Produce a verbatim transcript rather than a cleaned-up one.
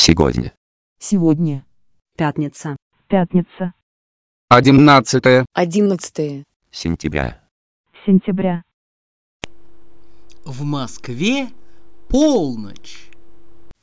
Сегодня. Сегодня. Пятница. Пятница. Одиннадцатое. Одиннадцатое. Сентября. Сентября. В Москве полночь.